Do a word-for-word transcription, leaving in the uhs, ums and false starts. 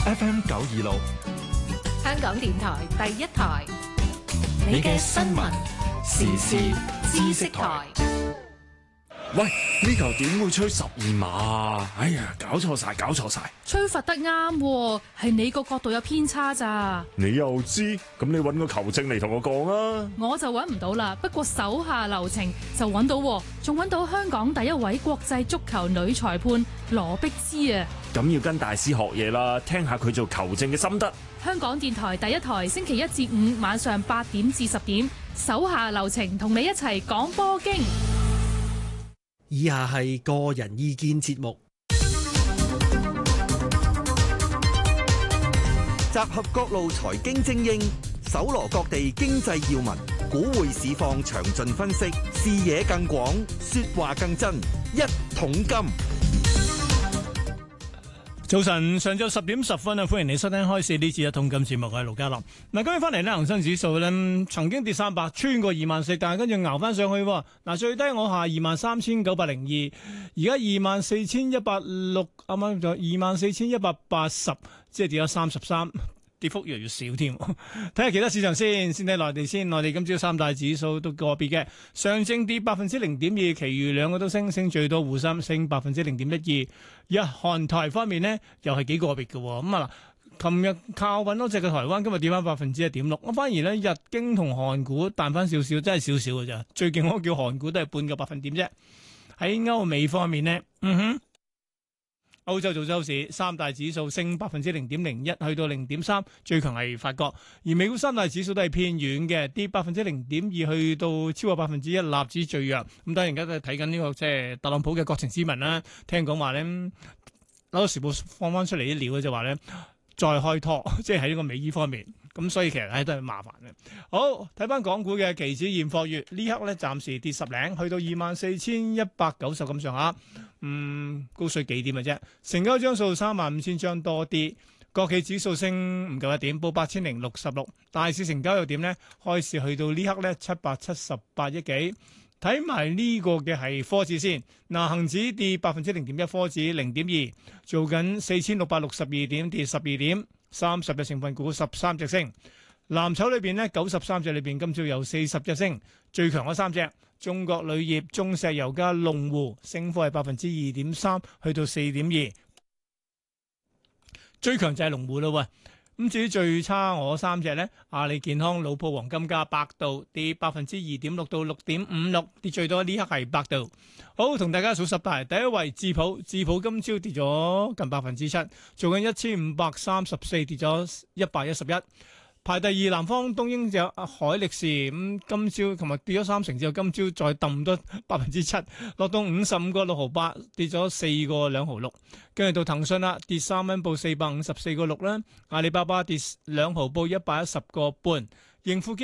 F M 九二六， 香港電台第一台， 你嘅新聞時事知識台。喂，呢球點會吹十二碼啊？哎呀，搞錯晒，搞錯晒！ 吹罰得啱，係你個角度有偏差咋？ 你又知？咁你揾個球證嚟同我講啊！ 我就揾唔到啦，不過手下留情就揾到，仲揾到香港第一位國際足球女裁判羅碧芝啊！ 咁要跟大師學嘢啦，聽下佢做球證嘅心得。 香港電台第一台星期一至五晚上八點至十點，手下留情同你一齊講波經。 以下係個人意見節目， 集合各路財經精英，搜羅各地經濟要聞，股匯市況詳盡分析，視野更廣，說話更真。一桶金。 早晨，上晝十點十分啊！歡迎你收聽開市呢次一桶金節目，我係盧家樂。嗱，今日翻嚟呢，恒生指數呢曾經跌三百，穿過二萬四，但係跟住熬翻上去。嗱，最低我下二萬三千九百零二，而家二萬四千一百六，啱啱就二萬四千一百八十，即係跌咗三十三。跌幅越嚟越少添，睇下其他市場先，先睇內地先。內地今朝三大指數都個別嘅，上證跌百分之零點二，其餘兩個都升，升最多滬深升百分之零點一二。日韓台方面呢，又係幾個別嘅，咁啊嗱，琴日靠穩多隻嘅台灣，今日跌翻百分之一點六。我反而呢，日經同韓股彈翻少少，真係少少嘅咋。最勁嗰個叫韓股都係半個百分點啫。喺歐美方面呢，嗯哼。歐洲做周市，三大指數升百分之零點零一，去到零點三，最強係法國。而美股三大指數都係偏軟嘅，跌百分之零點二，去到超過百分之一，納指最弱。咁當然而家都係睇緊呢個即係特朗普嘅國情咨文啦。聽講話咧，紐約時報放翻出嚟啲料咧，就話咧再開拖，即係喺呢個美伊方面。咁所以其實咧都係麻煩嘅。好，睇翻港股嘅期指現貨月呢刻咧，暫時跌十零，去到二萬四千一百九十咁上下。嗯，高水幾點嘅啫？成交張數三萬五千張多啲。國企指數升唔夠一點，報八千零六十六。大市成交又點呢？開市去到呢刻咧七百七十八億幾。睇埋呢個嘅係科指先。嗱，恒指跌百分之零點一，科指零點二，做緊四千六百六十二點，跌十二點。三十隻成分股，十三隻升。藍籌裏邊呢，九十三隻裏邊，今朝有四十隻升。最強嗰三隻，中國鋁業、中石油加龍湖，升幅係百分之二點三，去到四點二。最強就係龍湖啦喎。咁至於最差我三隻呢，阿里健康、老鋪黃金加百度，跌百分之二點六到六點五六，跌最多呢刻係百度。好，同大家數十大，第一位智普，智普今朝跌咗近百分之七，做緊一千五百三十四，跌咗一百一十一。排第二南方東英就海力士，咁今朝琴日跌咗三成之後，今朝再抌多百分之七，落到五十五個六毫八，跌咗四個兩毫六。跟住到騰訊啦，跌三蚊，報四百五十四個六啦。阿里巴巴跌兩毫，報一百一十個半。盈富基